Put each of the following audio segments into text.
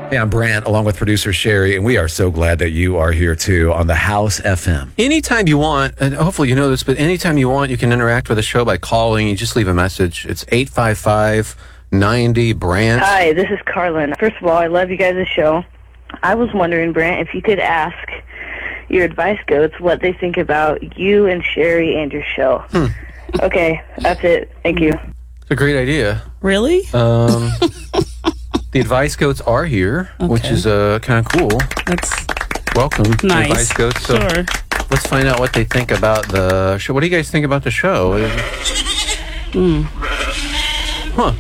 Hey, I'm Brant, along with producer Sherry, and we are so glad that you are here too on the House FM. Anytime you want, and hopefully you know this, but anytime you want, you can interact with the show by calling. You just leave a message. It's 855-90-BRANT. Hi, this is Carlin. First of all, I love you guys' show. I was wondering, Brant, if you could ask your advice goats what they think about you and Sherry and your show. Okay, that's it. Thank you. It's a great idea. Really? The advice goats are here, which is kind of cool. That's Welcome, nice. advice goats. So Sure. let's find out what they think about the show. What do you guys think about the show? Huh?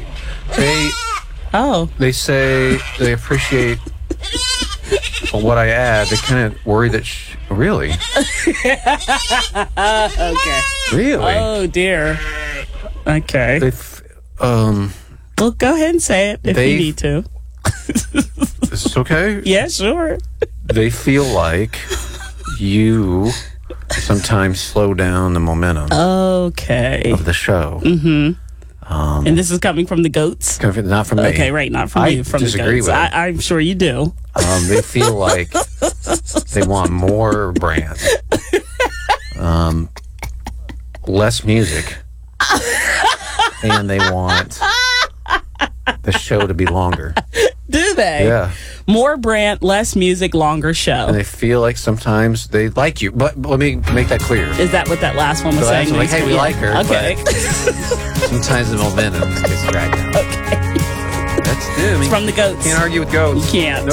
They say they appreciate what I add. They kind of worry that really, Okay. really. Oh, dear. Okay. Well, go ahead and say it if you need to. Is this okay? Yeah, sure. They feel like you sometimes slow down the momentum Okay. of the show. And this is coming from the goats? Not from me. Okay, right, not from I you, from the disagree goats. with it. I'm sure you do. They feel like they want more Brant, less music, and they want the show to be longer. Do they? Yeah. More Brant, less music, longer show. And they feel like sometimes they like you. But let me make that clear. Is that what that last one was The last saying? one, like, hey, we like her, Okay. Sometimes the momentum gets dragged down. Okay. That's it. I mean, From the goats. can't argue with goats. You can't. Nope.